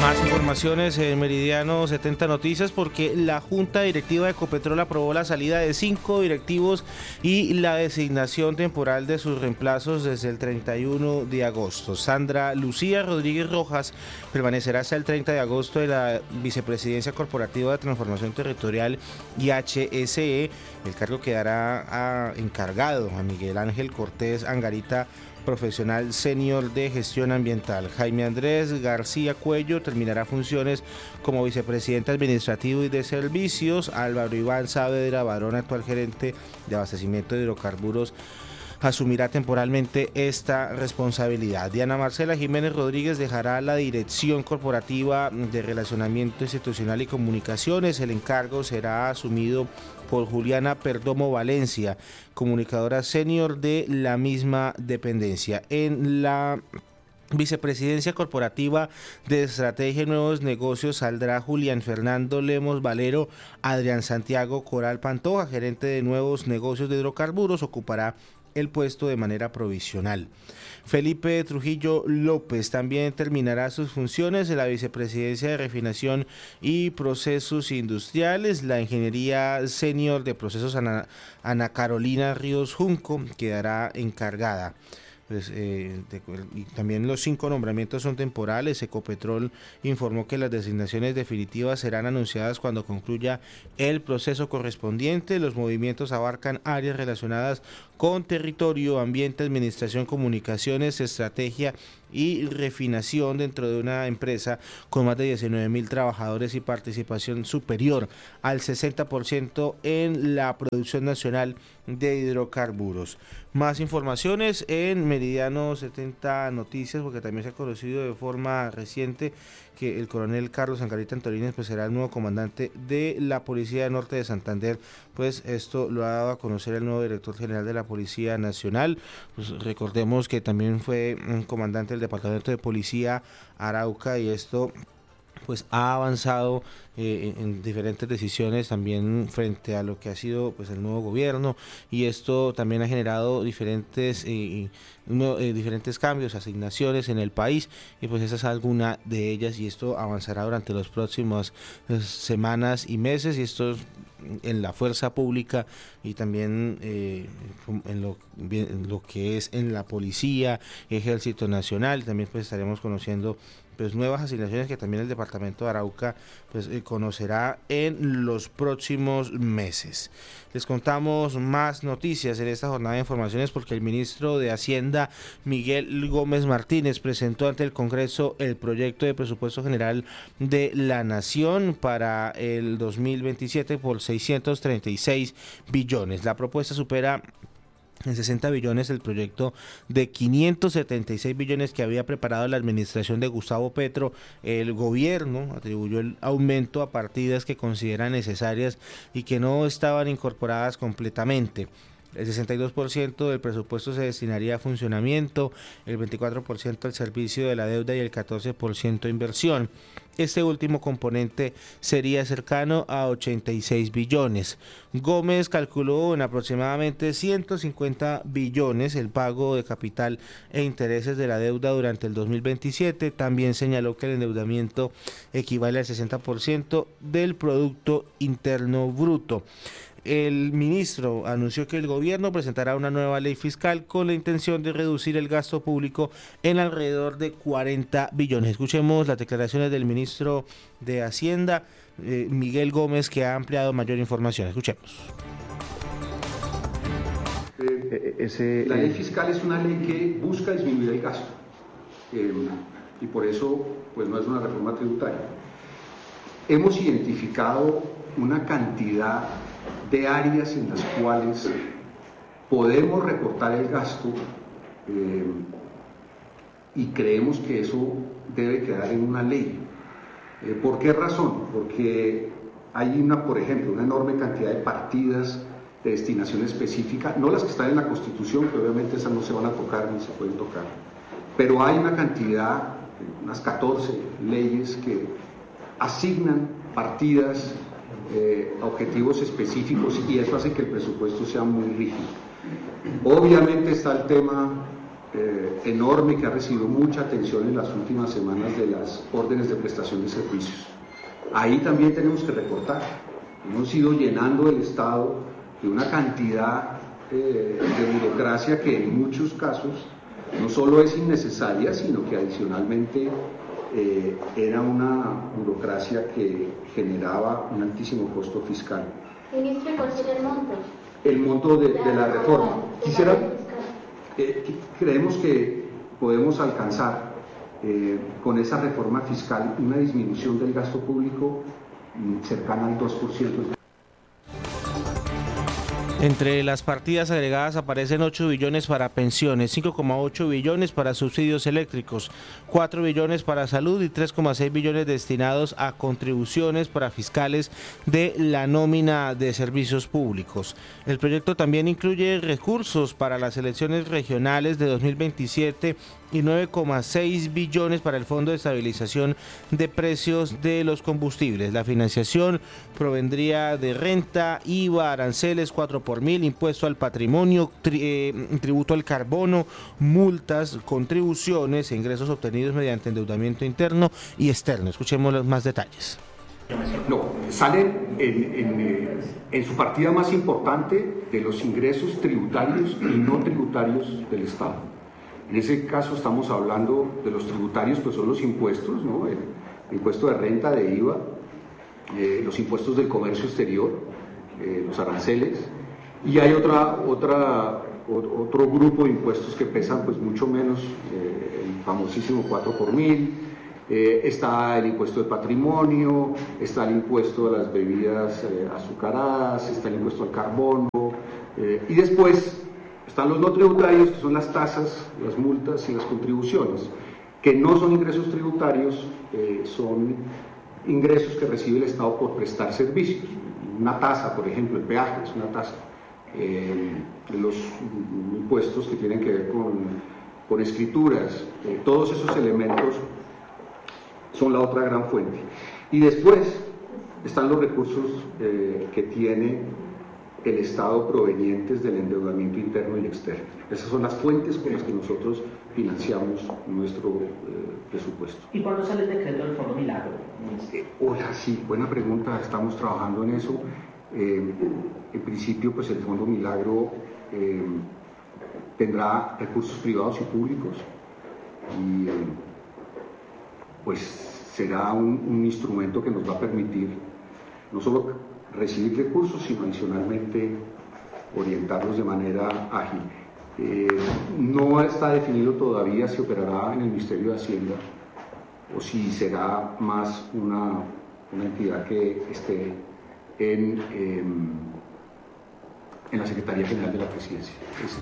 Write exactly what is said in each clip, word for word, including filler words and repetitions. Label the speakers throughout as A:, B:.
A: Más informaciones en Meridiano setenta Noticias, porque la Junta Directiva de Ecopetrol aprobó la salida de cinco directivos y la designación temporal de sus reemplazos desde el treinta y uno de agosto. Sandra Lucía Rodríguez Rojas permanecerá hasta el treinta de agosto de la Vicepresidencia Corporativa de Transformación Territorial y H S E. El cargo quedará a, encargado a Miguel Ángel Cortés Angarita, profesional senior de gestión ambiental. Jaime Andrés García Cuello terminará funciones como vicepresidente administrativo y de servicios. Álvaro Iván Saavedra Barón, actual gerente de abastecimiento de hidrocarburos, asumirá temporalmente esta responsabilidad. Diana Marcela Jiménez Rodríguez dejará la dirección corporativa de relacionamiento institucional y comunicaciones. El encargo será asumido por Juliana Perdomo Valencia, comunicadora senior de la misma dependencia. En la Vicepresidencia Corporativa de Estrategia y Nuevos Negocios saldrá Julián Fernando Lemos Valero. Adrián Santiago Coral Pantoja, gerente de Nuevos Negocios de Hidrocarburos, ocupará el puesto de manera provisional. Felipe Trujillo López también terminará sus funciones en la Vicepresidencia de Refinación y Procesos Industriales. La Ingeniería Senior de Procesos Ana, Ana Carolina Ríos Junco quedará encargada. Pues, eh, de, y también los cinco nombramientos son temporales. Ecopetrol informó que las designaciones definitivas serán anunciadas cuando concluya el proceso correspondiente. Los movimientos abarcan áreas relacionadas con territorio, ambiente, administración, comunicaciones, estrategia y refinación dentro de una empresa con más de diecinueve mil trabajadores y participación superior al sesenta por ciento en la producción nacional de hidrocarburos. Más informaciones en Meridiano setenta Noticias, porque también se ha conocido de forma reciente que el coronel Carlos Angarita Antolínez pues será el nuevo comandante de la Policía Norte de Santander. Pues esto lo ha dado a conocer el nuevo director general de la Policía Nacional. Pues recordemos que también fue un comandante del Departamento de Policía Arauca, y esto pues ha avanzado eh, en diferentes decisiones también frente a lo que ha sido pues el nuevo gobierno, y esto también ha generado diferentes eh, no, eh, diferentes cambios, asignaciones en el país, y pues esa es alguna de ellas, y esto avanzará durante las próximas eh, semanas y meses, y esto es en la fuerza pública y también eh, en, lo, en lo que es en la policía, Ejército Nacional. También pues estaremos conociendo pues nuevas asignaciones que también el departamento de Arauca pues eh, conocerá en los próximos meses. Les contamos más noticias en esta jornada de informaciones, porque el ministro de Hacienda, Miguel Gómez Martínez, presentó ante el Congreso el proyecto de presupuesto general de la Nación para el dos mil veintisiete por seiscientos treinta y seis billones. La propuesta supera en sesenta billones el proyecto de quinientos setenta y seis billones que había preparado la administración de Gustavo Petro. El gobierno atribuyó el aumento a partidas que considera necesarias y que no estaban incorporadas completamente. El sesenta y dos por ciento del presupuesto se destinaría a funcionamiento, el veinticuatro por ciento al servicio de la deuda y el catorce por ciento a inversión. Este último componente sería cercano a ochenta y seis billones. Gómez calculó en aproximadamente ciento cincuenta billones el pago de capital e intereses de la deuda durante el dos mil veintisiete. También señaló que el endeudamiento equivale al sesenta por ciento del Producto Interno Bruto. El ministro anunció que el gobierno presentará una nueva ley fiscal con la intención de reducir el gasto público en alrededor de cuarenta billones. Escuchemos las declaraciones del ministro de Hacienda, eh, Miguel Gómez, que ha ampliado mayor información. Escuchemos.
B: Eh, ese, la ley fiscal es una ley que busca disminuir el gasto eh, y por eso pues no es una reforma tributaria. Hemos identificado una cantidad de áreas en las cuales podemos recortar el gasto eh, y creemos que eso debe quedar en una ley. Eh, ¿Por qué razón? Porque hay una, por ejemplo, una enorme cantidad de partidas de destinación específica, no las que están en la Constitución, que obviamente esas no se van a tocar ni se pueden tocar, pero hay una cantidad, unas catorce leyes que asignan partidas, eh, objetivos específicos, y eso hace que el presupuesto sea muy rígido. Obviamente está el tema eh, enorme que ha recibido mucha atención en las últimas semanas de las órdenes de prestación de servicios. Ahí también tenemos que recortar. Hemos ido llenando el Estado de una cantidad eh, de burocracia que en muchos casos no solo es innecesaria, sino que adicionalmente eh, era una burocracia que generaba un altísimo costo fiscal.
C: Ministro, ¿cuál sería el monto?
B: El monto de, de la reforma. Quisiera, eh, creemos que podemos alcanzar eh, con esa reforma fiscal una disminución del gasto público cercana al dos por ciento.
A: Entre las partidas agregadas aparecen ocho billones para pensiones, cinco coma ocho billones para subsidios eléctricos, cuatro billones para salud y tres coma seis billones destinados a contribuciones para fiscales de la nómina de servicios públicos. El proyecto también incluye recursos para las elecciones regionales de dos mil veintisiete y nueve coma seis billones para el Fondo de Estabilización de Precios de los Combustibles. La financiación provendría de renta, I V A, aranceles cuatro por mil, impuesto al patrimonio, tri, eh, tributo al carbono, multas, contribuciones e ingresos obtenidos mediante endeudamiento interno y externo. Escuchemos los más detalles.
B: No, salen en, en, en su partida más importante de los ingresos tributarios y no tributarios del Estado. En ese caso estamos hablando de los tributarios, pues son los impuestos, ¿no? El, el impuesto de renta, de I V A, eh, los impuestos del comercio exterior, eh, los aranceles, y hay otra, otra, otro grupo de impuestos que pesan pues mucho menos, eh, el famosísimo cuatro por mil, eh, está el impuesto de patrimonio, está el impuesto de las bebidas eh, azucaradas, está el impuesto al carbono, eh, y después están los no tributarios, que son las tasas, las multas y las contribuciones, que no son ingresos tributarios, eh, son ingresos que recibe el Estado por prestar servicios. Una tasa, por ejemplo, el peaje es una tasa. Eh, los impuestos que tienen que ver con, con escrituras, eh, todos esos elementos son la otra gran fuente. Y después están los recursos eh, que tiene el Estado provenientes del endeudamiento interno y externo. Esas son las fuentes con las que nosotros financiamos nuestro eh, presupuesto.
D: ¿Y cuándo sale el decreto del Fondo Milagro?
B: Eh, hola, sí, buena pregunta, estamos trabajando en eso. Eh, en principio, pues el Fondo Milagro eh, tendrá recursos privados y públicos y eh, pues será un, un instrumento que nos va a permitir no solo recibir recursos, sino adicionalmente orientarlos de manera ágil. Eh, no está definido todavía si operará en el Ministerio de Hacienda o si será más una, una entidad que esté en, eh, en la Secretaría General de la Presidencia. Es...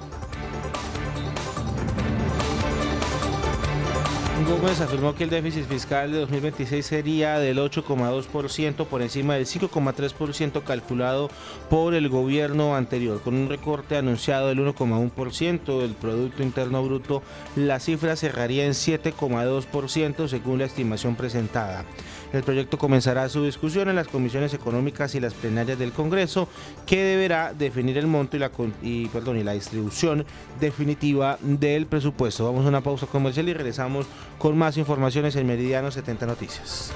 A: Gómez afirmó que el déficit fiscal de dos mil veintiséis sería del ocho coma dos por ciento por encima del cinco coma tres por ciento calculado por el gobierno anterior. Con un recorte anunciado del uno coma uno por ciento del Producto Interno Bruto, la cifra cerraría en siete coma dos por ciento según la estimación presentada. El proyecto comenzará su discusión en las comisiones económicas y las plenarias del Congreso, que deberá definir el monto y la, y, perdón, y la distribución definitiva del presupuesto. Vamos a una pausa comercial y regresamos con más informaciones en Meridiano setenta Noticias.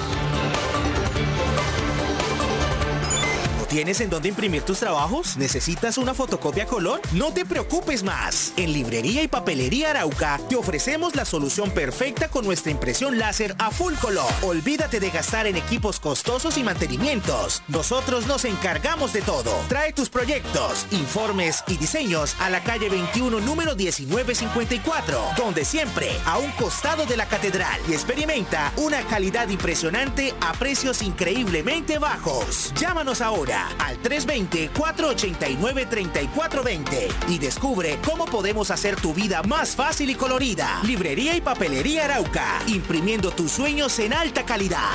E: ¿Tienes en dónde imprimir tus trabajos? ¿Necesitas una fotocopia a color? No te preocupes más. En Librería y Papelería Arauca te ofrecemos la solución perfecta con nuestra impresión láser a full color. Olvídate de gastar en equipos costosos y mantenimientos. Nosotros nos encargamos de todo. Trae tus proyectos, informes y diseños a la calle veintiuno, número diecinueve cincuenta y cuatro, donde siempre a un costado de la catedral, y experimenta una calidad impresionante a precios increíblemente bajos. Llámanos ahora al tres dos cero, cuatro ocho nueve, tres cuatro dos cero y descubre cómo podemos hacer tu vida más fácil y colorida. Librería y Papelería Arauca, imprimiendo tus sueños en alta calidad.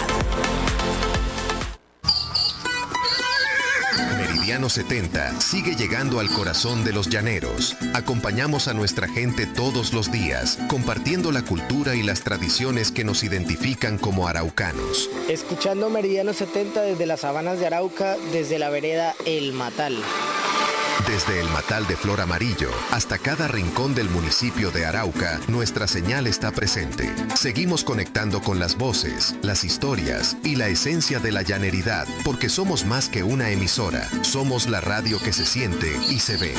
F: Meridiano setenta sigue llegando al corazón de los llaneros. Acompañamos a nuestra gente todos los días, compartiendo la cultura y las tradiciones que nos identifican como araucanos.
G: Escuchando Meridiano setenta desde las sabanas de Arauca, desde la vereda El Matal.
F: Desde el Matal de Flor Amarillo hasta cada rincón del municipio de Arauca, nuestra señal está presente. Seguimos conectando con las voces, las historias y la esencia de la llaneridad, porque somos más que una emisora. Somos la radio que se siente y se ve.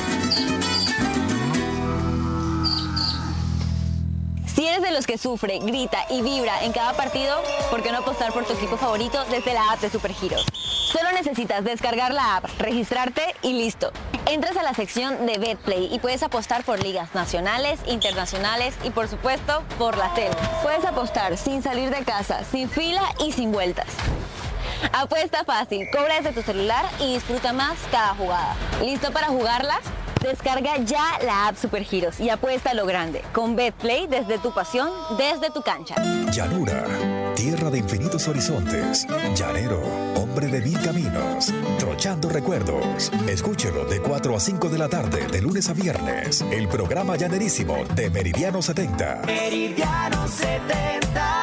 G: Si eres de los que sufre, grita y vibra en cada partido, ¿por qué no apostar por tu equipo favorito desde la app de Supergiros? Solo necesitas descargar la app, registrarte y listo. Entras a la sección de BetPlay y puedes apostar por ligas nacionales, internacionales y por supuesto por la tele. Puedes apostar sin salir de casa, sin fila y sin vueltas. Apuesta fácil, cobra desde tu celular y disfruta más cada jugada. ¿Listo para jugarlas? Descarga ya la app Supergiros y apuesta a lo grande. Con BetPlay desde tu pasión, desde tu cancha.
H: Llanura, tierra de infinitos horizontes. Llanero, hombre de mil caminos. Trochando recuerdos. Escúchelo de cuatro a cinco de la tarde, de lunes a viernes. El programa llanerísimo de Meridiano setenta.
E: Meridiano setenta.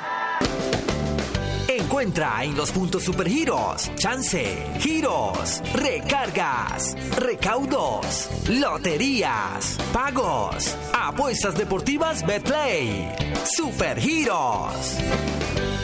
E: Encuentra en los puntos Supergiros, chance, giros, recargas, recaudos, loterías, pagos, apuestas deportivas BetPlay. Supergiros.